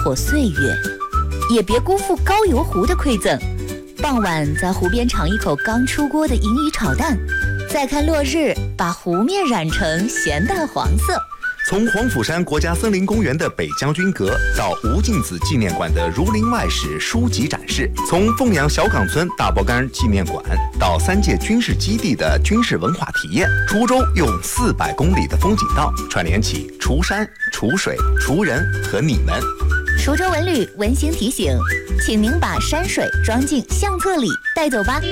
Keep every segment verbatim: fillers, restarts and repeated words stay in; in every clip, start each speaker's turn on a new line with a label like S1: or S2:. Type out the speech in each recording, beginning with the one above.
S1: 破岁月，也别辜负高邮湖的馈赠。傍晚在湖边尝一口刚出锅的银鱼炒蛋，再看落日把湖面染成咸淡黄色。
S2: 从黄甫山国家森林公园的北将军阁到吴敬梓纪念馆的《儒林外史》书籍展示，从凤阳小岗村大波杆纪念馆到三届军事基地的军事文化体验，滁州用四百公里的风景道串联起滁山、滁水、滁人和你们。
S1: 滁州文旅温馨提醒，请您把山水装进相册里带走吧。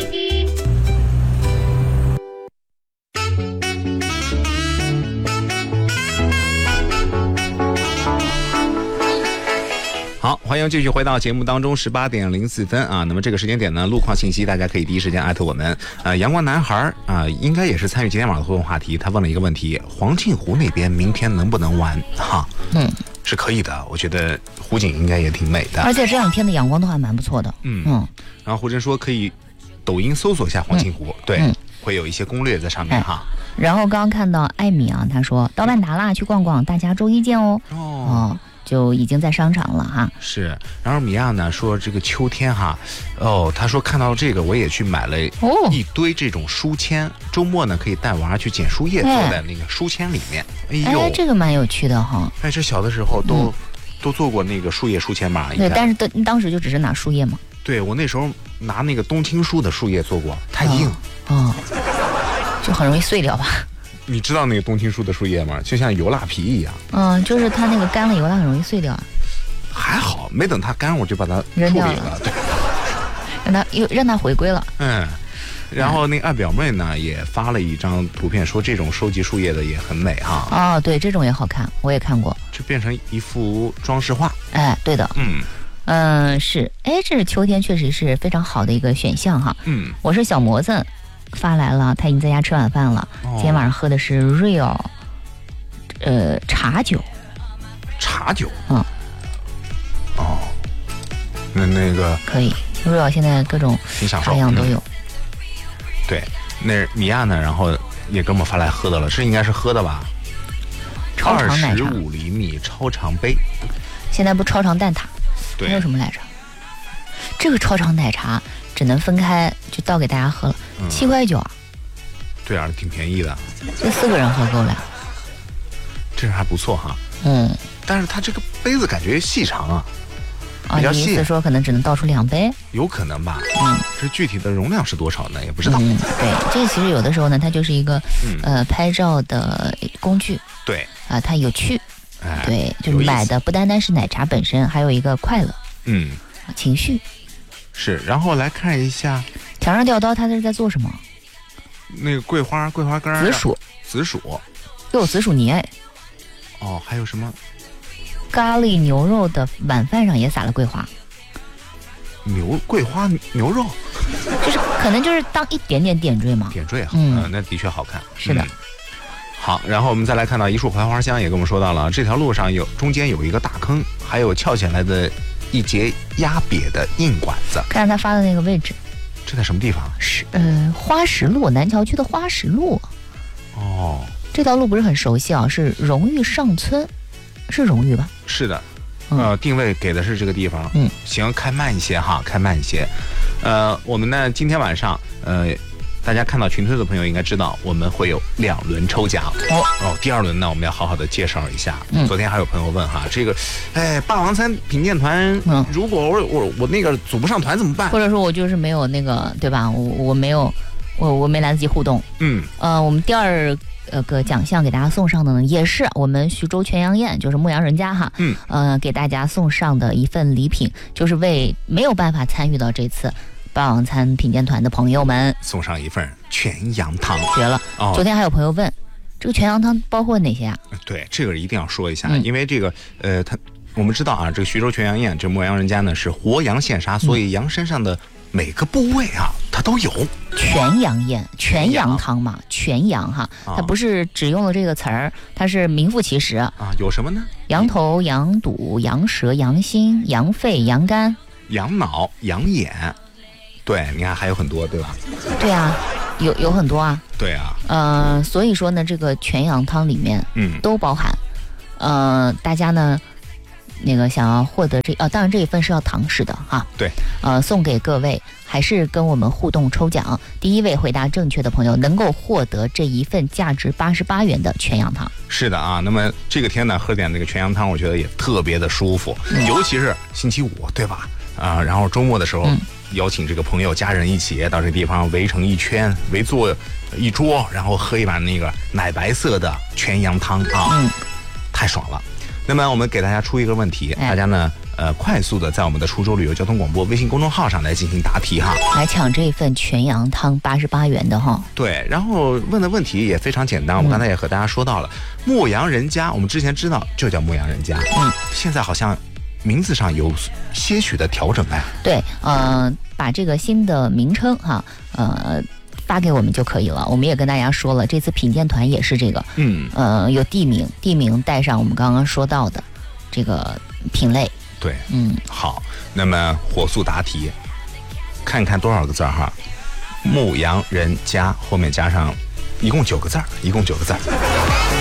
S2: 好，欢迎继续回到节目当中，十八点零四分啊。那么这个时间点呢，路况信息大家可以第一时间艾特我们。呃，阳光男孩啊、呃，应该也是参与今天晚上的互动话题。他问了一个问题：黄庆湖那边明天能不能玩？哈，嗯，是可以的。我觉得湖景应该也挺美的，
S3: 而且这两天的阳光都还蛮不错的。
S2: 嗯嗯。然后胡真说可以抖音搜索一下黄庆湖，嗯、对、嗯，会有一些攻略在上面、哎、哈。
S3: 然后刚刚看到艾米啊，他说到万达啦，去逛逛，大家周一见哦。哦。哦就已经在商场了哈。
S2: 是，然后米娅呢说这个秋天哈，哦，他说看到这个我也去买了一堆这种书签，哦、周末呢可以带娃去捡书叶，坐在那个书签里面。哎呦，
S3: 哎，这个蛮有趣的哈。
S2: 哎，这小的时候都、嗯、都做过那个树叶书签嘛。
S3: 对，但是当当时就只是拿树叶嘛。
S2: 对，我那时候拿那个冬青树的树叶做过，太硬，
S3: 哦，哦就很容易碎掉吧。
S2: 你知道那个冬青树的树叶吗？就像油蜡皮一样。嗯，
S3: 就是它那个干了以后，它很容易碎掉。
S2: 还好，没等它干，我就把它
S3: 扔掉了，对，让它又让它回归了。
S2: 嗯，然后那二表妹呢也发了一张图片，说这种收集树叶的也很美哈。
S3: 哦，对，这种也好看，我也看过。
S2: 就变成一幅装饰画。
S3: 哎，对的。嗯嗯，是，哎，这是秋天确实是非常好的一个选项哈。嗯，我是小魔子。发来了，他已经在家吃晚饭了。哦、今天晚上喝的是 Real， 呃，茶酒。
S2: 茶酒。嗯。哦。那那个。
S3: 可以 ，Real 现在各种花样都有、
S2: 嗯。对，那米娅呢？然后也给我们发来喝的了，这应该是喝的吧？
S3: 超长奶茶。
S2: 二十五厘米超长杯。
S3: 现在不超长蛋挞。对。还有什么来着？这个超长奶茶只能分开，就倒给大家喝了。七块九啊，
S2: 对啊，挺便宜的，
S3: 这四个人喝够了，
S2: 这还不错哈。
S3: 嗯，
S2: 但是它这个杯子感觉细长啊，
S3: 啊，你意思说可能只能倒出两杯？
S2: 有可能吧。嗯，这具体的容量是多少呢？也不知道。
S3: 嗯，对，这个其实有的时候呢，它就是一个、嗯、呃拍照的工具。
S2: 对
S3: 啊，它有趣。哎，对，就是买的不单单是奶茶本身，还有一个快乐。
S2: 嗯，
S3: 情绪。
S2: 是，然后来看一下。
S3: 墙上吊刀，他这是在做什么？
S2: 那个桂花，桂花干，
S3: 紫薯，
S2: 紫薯，
S3: 又有紫薯泥哎。
S2: 哦，还有什么？
S3: 咖喱牛肉的晚饭上也撒了桂花。
S2: 牛桂花牛肉，
S3: 就是可能就是当一点点点缀嘛。
S2: 点缀哈，嗯、呃，那的确好看。
S3: 是的。
S2: 嗯、好，然后我们再来看到一束槐花香，也跟我们说到了，这条路上有中间有一个大坑，还有翘起来的一节压瘪的硬管子。
S3: 看他发的那个位置。
S2: 这在什么地方？
S3: 是呃花石路，南桥区的花石路。
S2: 哦，
S3: 这条路不是很熟悉啊，是荣誉上村，是荣誉吧？
S2: 是的，呃，嗯、定位给的是这个地方。嗯，行，开慢一些哈，开慢一些。呃，我们呢今天晚上呃。大家看到群推的朋友应该知道，我们会有两轮抽奖哦哦。第二轮呢，我们要好好的介绍一下。嗯、昨天还有朋友问哈，这个，哎，霸王餐品鉴团，嗯，如果我我我那个组不上团怎么办？
S3: 或者说我就是没有那个，对吧？我我没有，我我没来得及互动。嗯，呃，我们第二呃个奖项给大家送上的呢，也是我们徐州全羊宴，就是牧羊人家哈，嗯，呃，给大家送上的一份礼品，就是为没有办法参与到这次霸王餐品鉴团的朋友们
S2: 送上一份全羊汤，
S3: 绝了！哦，昨天还有朋友问，这个全羊汤包括哪些啊？
S2: 对，这个一定要说一下，嗯、因为这个呃，他我们知道啊，这个徐州全羊宴，这牧羊人家呢是活羊现杀，所以羊身上的每个部位啊，它都有。
S3: 全羊宴，全羊汤嘛，全羊哈，它不是只用了这个词儿，它是名副其实啊。
S2: 有什么呢？
S3: 羊头、羊肚、羊舌、羊心、羊肺、羊肝、
S2: 羊脑、羊眼。对，你看还有很多，对吧？
S3: 对啊，有有很多啊。
S2: 对啊。
S3: 呃，所以说呢，这个全羊汤里面，嗯，都包含。呃，大家呢， 那个想要获得这哦，当然这一份是要堂食的哈。
S2: 对，
S3: 呃，送给各位，还是跟我们互动抽奖，第一位回答正确的朋友能够获得这一份价值八十八元的全羊汤。
S2: 是的啊，那么这个天呢，喝点那个全羊汤，我觉得也特别的舒服，嗯、尤其是星期五，对吧？啊，然后周末的时候，嗯、邀请这个朋友、家人一起到这个地方围成一圈，围坐一桌，然后喝一碗那个奶白色的全羊汤啊，嗯、太爽了。那么我们给大家出一个问题，哎、大家呢，呃，快速的在我们的滁州旅游交通广播微信公众号上来进行答题哈，
S3: 来抢这份全羊汤八十八元的哈。
S2: 对，然后问的问题也非常简单，我刚才也和大家说到了，嗯、牧羊人家，我们之前知道就叫牧羊人家，嗯，现在好像名字上有些许的调整哎。
S3: 对，呃，把这个新的名称哈，呃。发给我们就可以了。我们也跟大家说了，这次品鉴团也是这个，嗯，呃，有地名，地名带上我们刚刚说到的这个品类。
S2: 对，嗯，好，那么火速答题，看看多少个字哈？牧羊人家后面加上一共九个字儿，一共九个字儿。